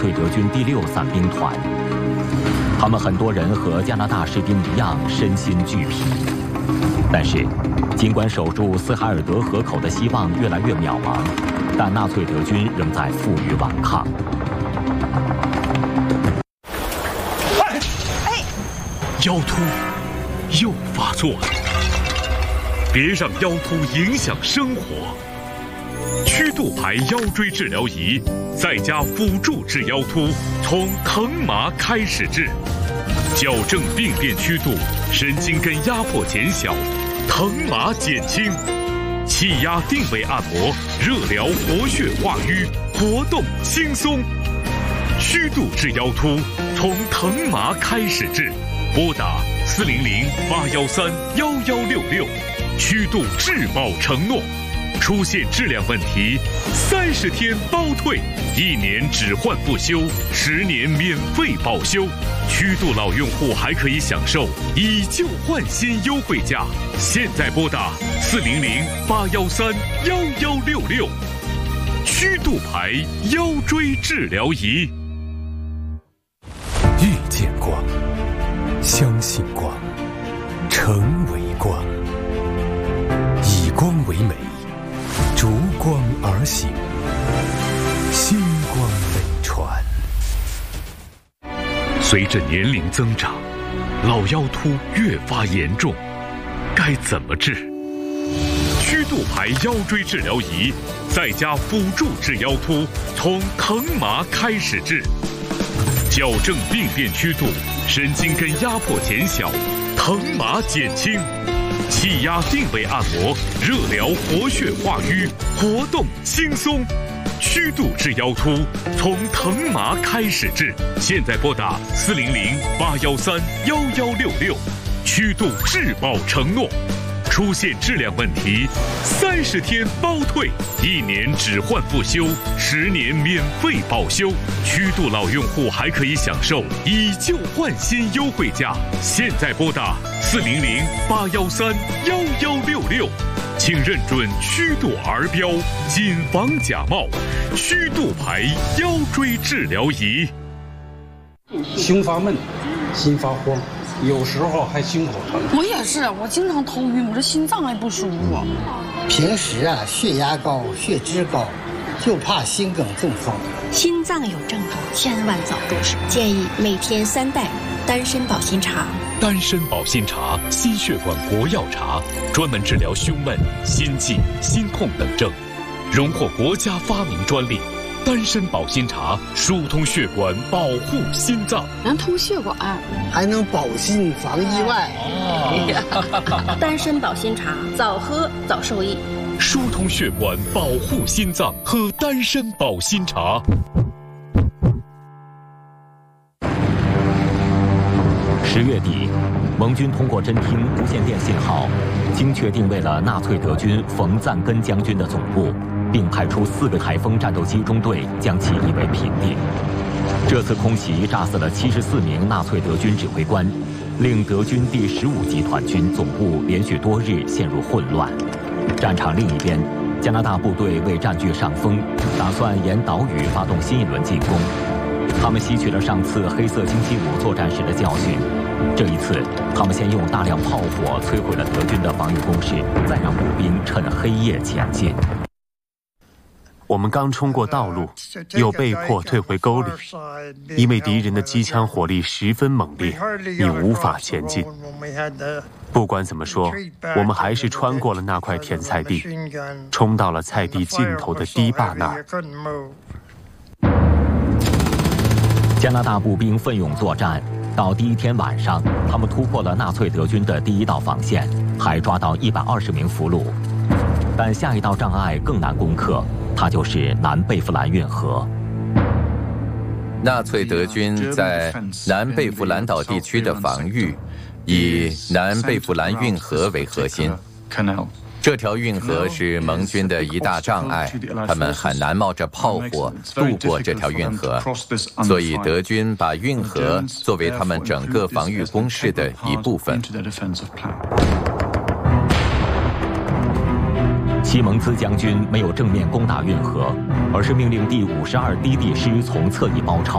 粹德军第6伞兵团。他们很多人和加拿大士兵一样身心俱疲，但是，尽管守住斯海尔德河口的希望越来越渺茫，但纳粹德军仍在负隅顽抗。 腰突又发作了，别让腰突影响生活。曲度牌腰椎治疗仪在家辅助治腰突，从疼麻开始治，矫正病变曲度，神经根压迫减小，疼麻减轻，气压定位按摩，热疗活血化瘀，活动轻松。曲度治腰突，从疼麻开始治，拨打400-813-1166，曲度质保承诺。出现质量问题，30天包退，1年只换不修，10年免费保修。曲度老用户还可以享受以旧换新优惠价。现在拨打400-813-1166，曲度牌腰椎治疗仪。 遇见光，相信光，成为光，以光为美，逐光而行，星光美传。 随着年龄增长，老腰突越发严重，该怎么治？曲度牌腰椎治疗仪在家辅助治腰突，从疼麻开始治，矫正病变曲度，神经根压迫减小，疼麻减轻，气压定位按摩，热疗活血化瘀，活动轻松。曲度治腰突，从疼麻开始治。现在拨打400-813-1166，曲度质保承诺。出现质量问题，30天包退，1年只换不修，10年免费保修。曲度老用户还可以享受以旧换新优惠价。现在拨打400-813-1166，请认准曲度儿标，谨防假冒。曲度牌腰椎治疗仪。 胸发闷，心发慌，有时候还心口疼。 我也是，我经常头晕，我这心脏还不舒服。 平时血压高，血脂高，就怕心梗中风。 心脏有症状，千万早重视。建议每天3袋丹参保心茶。 丹参保心茶，心血管国药茶，专门治疗胸闷、心悸、心痛等症，荣获国家发明专利。丹参保心茶疏通血管，保护心脏， 能通血管， 还能保心防意外。 丹参保心茶，早喝早受益。 疏通血管，保护心脏，喝丹参保心茶。 10月底，盟军通过侦听无线电信号，精确定位了纳粹德军冯赞根将军的总部，并派出4个台风战斗机中队将其夷为平地。这次空袭炸死了74名纳粹德军指挥官，令德军第15集团军总部连续多日陷入混乱。战场另一边，加拿大部队为占据上风，打算沿岛屿发动新一轮进攻。他们吸取了上次黑色星期五作战时的教训，这一次他们先用大量炮火摧毁了德军的防御工事，再让步兵趁黑夜前进。 我们刚冲过道路，又被迫退回沟里，因为敌人的机枪火力十分猛烈，你无法前进。不管怎么说，我们还是穿过了那块甜菜地，冲到了菜地尽头的堤坝那儿。 加拿大步兵奋勇作战，到第1天晚上，他们突破了纳粹德军的第1道防线，还抓到120名俘虏。但下一道障碍更难攻克，它就是南贝弗兰运河。 纳粹德军在南贝弗兰岛地区的防御以南贝弗兰运河为核心。这条运河是盟军的一大障碍，他们很难冒着炮火渡过这条运河，所以德军把运河作为他们整个防御工事的一部分。 西蒙兹将军没有正面攻打运河，而是命令第52低地师从侧翼包抄。